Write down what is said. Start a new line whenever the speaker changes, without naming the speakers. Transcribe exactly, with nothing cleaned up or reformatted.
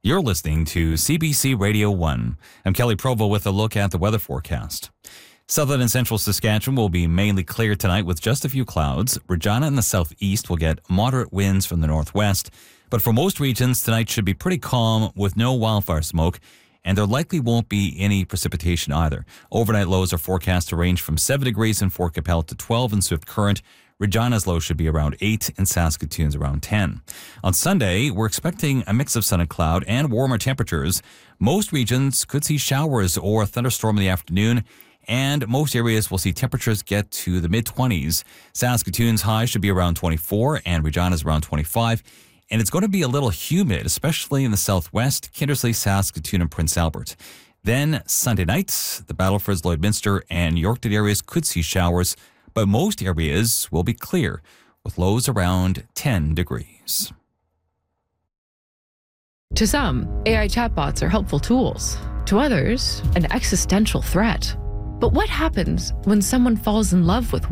You're listening to C B C Radio one. I'm Kelly Provo with a look at the weather forecast. Southern and central Saskatchewan will be mainly clear tonight with just a few clouds. Regina in the southeast will get moderate winds from the northwest. But for most regions, tonight should be pretty calm with no wildfire smoke, and there likely won't be any precipitation either. Overnight lows are forecast to range from seven degrees in Fort Qu'Appelle to twelve in Swift Current. Regina's low should be around eight and Saskatoon's around ten. On Sunday, we're expecting a mix of sun and cloud and warmer temperatures. Most regions could see showers or a thunderstorm in the afternoon, and most areas will see temperatures get to the mid-twenties. Saskatoon's high should be around twenty-four and Regina's around twenty-five. And it's going to be a little humid, especially in the southwest, Kindersley, Saskatoon, and Prince Albert. Then Sunday night, the Battlefords, Lloydminster, and Yorkton areas could see showers, but most areas will be clear, with lows around ten degrees.
To some, A I chatbots are helpful tools. To others, an existential threat. But what happens when someone falls in love with